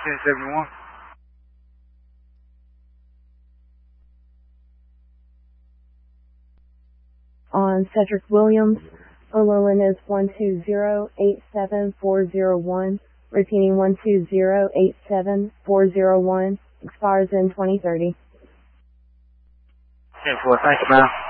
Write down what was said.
1071. On Cedric Williams, Ololin is 120-87401, repeating 120-87401, expires in 2030. 10-4, thank you, ma'am.